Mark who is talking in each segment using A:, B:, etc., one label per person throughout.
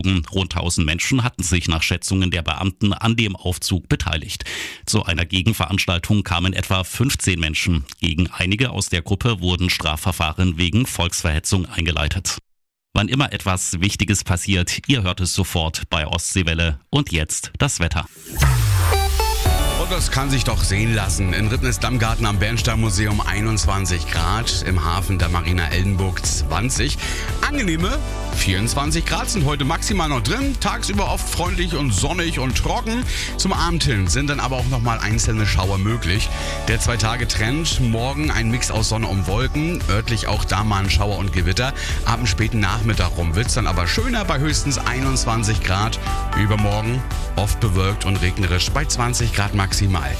A: geflogen. Rund 1000 Menschen hatten sich nach Schätzungen der Beamten an dem Aufzug beteiligt. Zu einer Gegenveranstaltung kamen etwa 15 Menschen. Gegen einige aus der Gruppe wurden Strafverfahren wegen Volksverhetzung eingeleitet. Wann immer etwas Wichtiges passiert, ihr hört es sofort bei Ostseewelle. Und jetzt das Wetter.
B: Und das kann sich doch sehen lassen. In Ribnitz-Dammgarten am Bernsteinmuseum 21 Grad, im Hafen der Marina Eldenburg 20. Angenehme 24 Grad sind heute maximal noch drin. Tagsüber oft freundlich und sonnig und trocken. Zum Abend hin sind dann aber auch nochmal einzelne Schauer möglich. Der 2-Tage-Trend, morgen ein Mix aus Sonne und Wolken. Örtlich auch da mal ein Schauer und Gewitter. Ab dem späten Nachmittag rum wird's dann aber schöner bei höchstens 21 Grad. Übermorgen oft bewölkt und regnerisch bei 20 Grad maximal.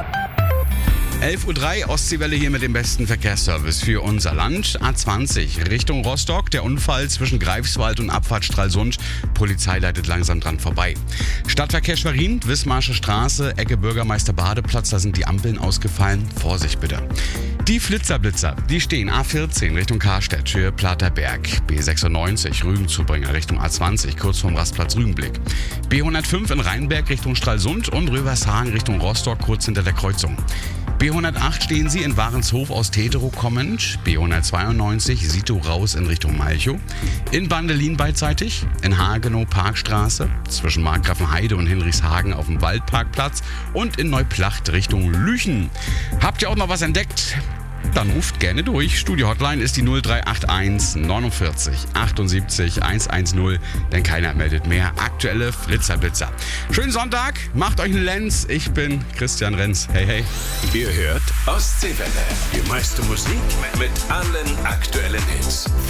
B: 11.03 Uhr, Ostseewelle hier mit dem besten Verkehrsservice für unser Land. A20 Richtung Rostock, der Unfall zwischen Greifswald und Abfahrt Stralsund. Polizei leitet langsam dran vorbei. Stadtverkehr Schwerin, Wismarsche Straße, Ecke Bürgermeister Badeplatz, da sind die Ampeln ausgefallen. Vorsicht bitte. Die Flitzer-Blitzer, die stehen A14 Richtung Karstedt, Höhe Platerberg. B96 Rügenzubringer Richtung A20, kurz vorm Rastplatz Rügenblick. B105 in Rheinberg Richtung Stralsund und Rövershagen Richtung Rostock, kurz hinter der Kreuzung. B108 stehen Sie in Warenshof aus Tetero kommend. B192 Sito raus in Richtung Malchow. In Bandelin beidseitig. In Hagenow Parkstraße. Zwischen Markgrafenheide und Hinrichshagen auf dem Waldparkplatz. Und in Neuplacht Richtung Lüchen. Habt ihr auch noch was entdeckt? Dann ruft gerne durch. Studio-Hotline ist die 0381 49 78 110, denn keiner meldet mehr. Aktuelle Flitzerblitzer. Schönen Sonntag, macht euch einen Lenz. Ich bin Christian Renz. Hey, hey.
C: Ihr hört Ostseewelle. Die meiste Musik mit allen aktuellen Hits.